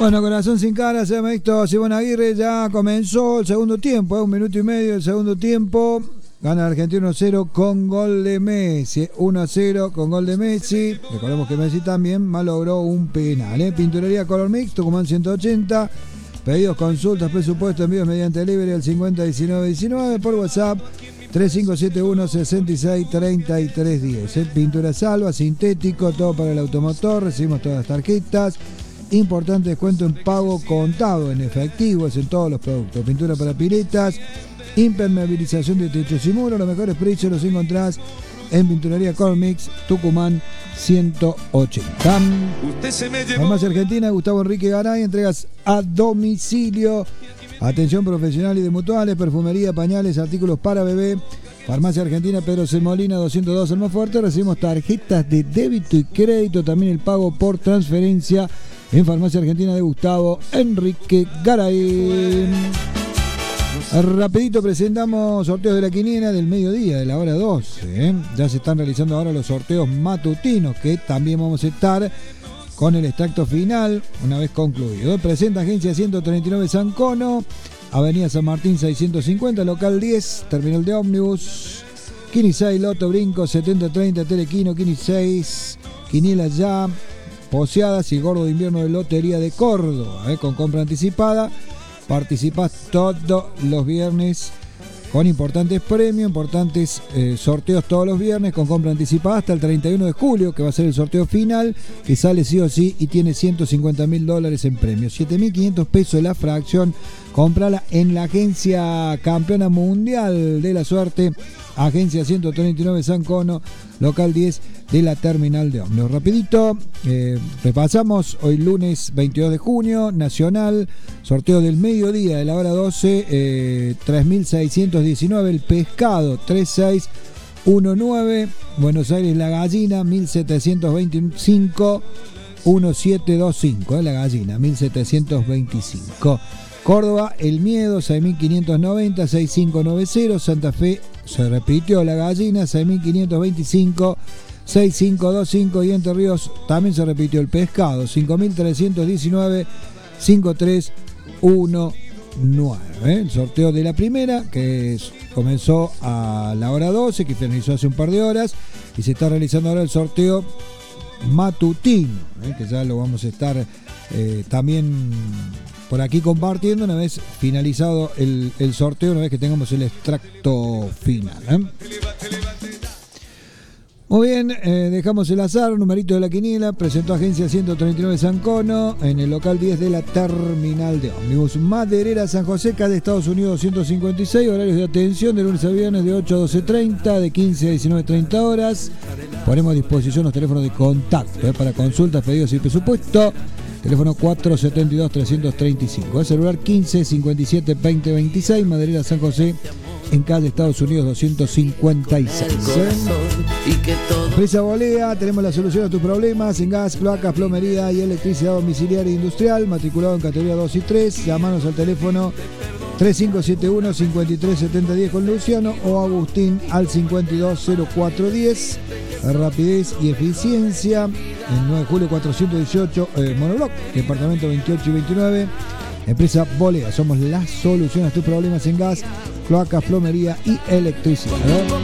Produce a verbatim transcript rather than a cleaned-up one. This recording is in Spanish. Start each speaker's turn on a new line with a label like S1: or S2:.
S1: Bueno, Corazón sin cara, se llama esto Simón Aguirre, ya comenzó el segundo tiempo, ¿eh? un minuto y medio del segundo tiempo. Gana Argentina uno a cero con gol de Messi. uno a cero con gol de Messi. Recordemos que Messi también malogró un penal. ¿eh? Pinturería Color Mix, Tucumán ciento ochenta. Pedidos, consultas, presupuesto, envíos mediante delivery al cincuenta diecinueve diecinueve. Por WhatsApp tres cinco siete uno seis seis tres tres uno cero. ¿eh? Pintura Salva, sintético, todo para el automotor. Recibimos todas las tarjetas. Importante descuento en pago contado en efectivo, es en todos los productos. Pintura para piletas, impermeabilización de techos y muros. Los mejores precios los encontrás en Pinturería Colmix, Tucumán ciento ochenta. Farmacia Argentina, Gustavo Enrique Garay, entregas a domicilio. Atención profesional y de mutuales, perfumería, pañales, artículos para bebé. Farmacia Argentina, Pedro C. Molina, doscientos dos Almafuerte. Recibimos tarjetas de débito y crédito, también el pago por transferencia en Farmacia Argentina de Gustavo Enrique Garay. Rapidito presentamos sorteos de la quiniela del mediodía, de la hora doce. ¿eh? Ya se están realizando ahora los sorteos matutinos, que también vamos a estar con el extracto final una vez concluido. Presenta Agencia ciento treinta y nueve San Cono, Avenida San Martín seiscientos cincuenta, local diez, terminal de ómnibus. Quini seis, Loto Brinco, setenta treinta, Telequino, Quini seis, Quiniela ya, Poseadas y Gordo de Invierno de Lotería de Córdoba, ¿eh? con compra anticipada. Participás todos los viernes con importantes premios, importantes eh, sorteos todos los viernes con compra anticipada hasta el treinta y uno de julio, que va a ser el sorteo final, que sale sí o sí y tiene ciento cincuenta mil dólares en premios. siete mil quinientos pesos la fracción. Comprala en la agencia campeona mundial de la suerte, Agencia ciento treinta y nueve San Cono, local diez de la terminal de ómnibus. Rapidito, eh, repasamos hoy lunes veintidós de junio, nacional, sorteo del mediodía de la hora doce, eh, tres mil seiscientos diecinueve el pescado, tres seis uno nueve, Buenos Aires la gallina, mil setecientos veinticinco, diecisiete veinticinco, eh, la gallina, mil setecientos veinticinco. Córdoba, el miedo, seis mil quinientos noventa, seis mil quinientos noventa. Santa Fe, se repitió la gallina, seis mil quinientos veinticinco, seis mil quinientos veinticinco. Y Entre Ríos también se repitió el pescado, cinco mil trescientos diecinueve, cinco mil trescientos diecinueve. ¿eh? El sorteo de la primera, que es, comenzó a la hora doce, que finalizó hace un par de horas, y se está realizando ahora el sorteo matutino, ¿eh? que ya lo vamos a estar eh, también por aquí compartiendo una vez finalizado el, el sorteo, una vez que tengamos el extracto final. ¿eh? Muy bien, eh, dejamos el azar, numerito de la quiniela, presentó Agencia ciento treinta y nueve San Cono, en el local diez de la terminal de ómnibus. Maderera San José, calle de Estados Unidos doscientos cincuenta y seis, horarios de atención de lunes a viernes de ocho a doce treinta, de quince a diecinueve treinta horas. Ponemos a disposición los teléfonos de contacto ¿eh? para consultas, pedidos y presupuesto. Teléfono cuatro siete dos, tres tres cinco. El celular quince cincuenta y siete veinte veintiséis. Maderera San José, en calle Estados Unidos doscientos cincuenta y seis. Empresa Bolea, tenemos la solución a tus problemas en gas, cloacas, plomería y electricidad domiciliaria e industrial. Matriculado en categoría dos y tres. Llamanos al teléfono tres cinco siete uno, cinco tres siete cero uno cero con Luciano o Agustín al cincuenta y dos cero cuatro diez. Rapidez y eficiencia en nueve de julio cuatrocientos dieciocho, eh, Monobloc, departamento veintiocho y veintinueve. Empresa Bolea, somos la solución a tus problemas en gas, cloacas, plomería y electricidad.